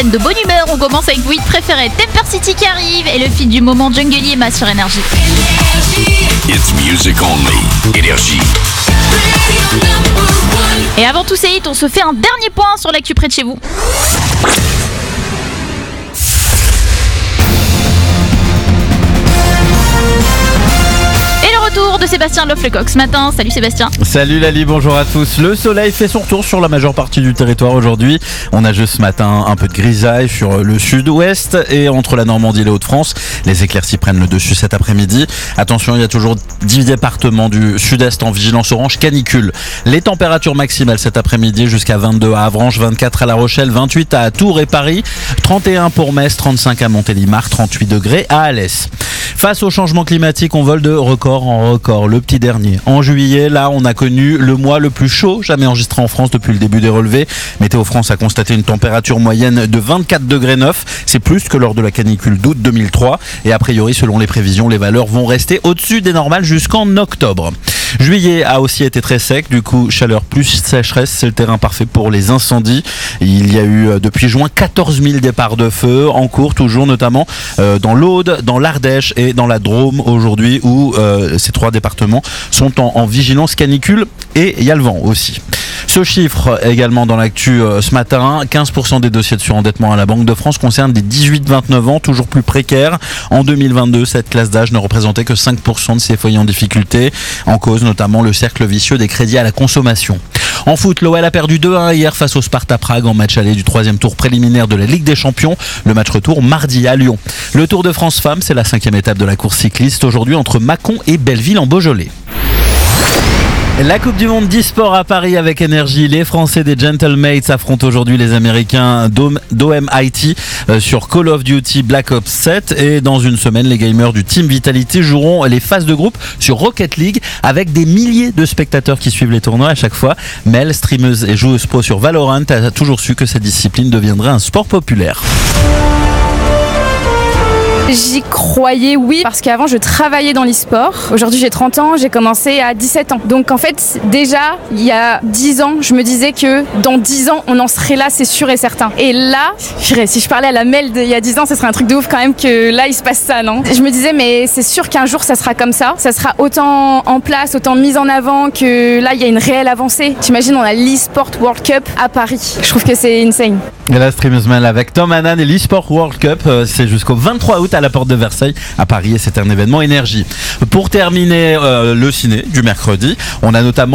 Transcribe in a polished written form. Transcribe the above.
pleine de bonne humeur. On commence avec vos hits préférés. Temper City qui arrive et le feat du moment Jungle Yema sur Énergie. It's music only. Énergie. Et avant tous ces hits, on se fait un dernier point sur l'actu près de chez vous. Retour de Sébastien Lofflecoq ce matin. Salut Sébastien. Salut Lali, bonjour à tous. Le soleil fait son retour sur la majeure partie du territoire aujourd'hui. On a juste ce matin un peu de grisaille sur le sud-ouest et entre la Normandie et les Hauts-de-France. Les éclaircies prennent le dessus cet après-midi. Attention, il y a toujours 10 départements du sud-est en vigilance orange canicule. Les températures maximales cet après-midi jusqu'à 22 à Avranches, 24 à La Rochelle, 28 à Tours et Paris, 31 pour Metz, 35 à Montélimar, 38 degrés à Alès. Face au changement climatique, on vole de record en record. Le petit dernier. En juillet, là, on a connu le mois le plus chaud jamais enregistré en France depuis le début des relevés. Météo France a constaté une température moyenne de 24 degrés 9. C'est plus que lors de la canicule d'août 2003. Et a priori, selon les prévisions, les valeurs vont rester au-dessus des normales jusqu'en octobre. Juillet a aussi été très sec, du coup chaleur plus sécheresse, c'est le terrain parfait pour les incendies. Il y a eu depuis juin 14 000 départs de feu en cours, toujours notamment dans l'Aude, dans l'Ardèche et dans la Drôme aujourd'hui où ces trois départements sont en vigilance canicule et il y a le vent aussi. Ce chiffre également dans l'actu ce matin, 15% des dossiers de surendettement à la Banque de France concernent des 18-29 ans, toujours plus précaires. En 2022, cette classe d'âge ne représentait que 5% de ces foyers en difficulté, en cause notamment le cercle vicieux des crédits à la consommation. En foot, l'OL a perdu 2-1 hier face au Sparta Prague en match aller du 3e tour préliminaire de la Ligue des Champions. Le match retour mardi à Lyon. Le Tour de France Femmes, c'est la 5e étape de la course cycliste aujourd'hui entre Mâcon et Belleville en Beaujolais. La Coupe du Monde d'e-sport à Paris avec Énergie. Les Français des Gentlemates affrontent aujourd'hui les Américains d'OMIT sur Call of Duty Black Ops 7. Et dans une semaine, les gamers du Team Vitality joueront les phases de groupe sur Rocket League avec des milliers de spectateurs qui suivent les tournois à chaque fois. Mel, streameuse et joueuse pro sur Valorant, a toujours su que cette discipline deviendrait un sport populaire. J'y croyais, oui, parce qu'avant je travaillais dans l'e-sport. Aujourd'hui j'ai 30 ans, j'ai commencé à 17 ans. Donc en fait, déjà, il y a 10 ans, je me disais que dans 10 ans, on en serait là, c'est sûr et certain. Et là, si je parlais à la Mel il y a 10 ans, ce serait un truc de ouf quand même que là, il se passe ça, non ? Je me disais, mais c'est sûr qu'un jour, ça sera comme ça. Ça sera autant en place, autant mis en avant que là, il y a une réelle avancée. T'imagines, on a l'e-sport World Cup à Paris. Je trouve que c'est insane. Et la streameuse Mel avec Tom Hanan et l'e-sport World Cup, c'est jusqu'au 23 août à la porte de Versailles à Paris et c'est un événement énergie. Pour terminer le ciné du mercredi, on a notamment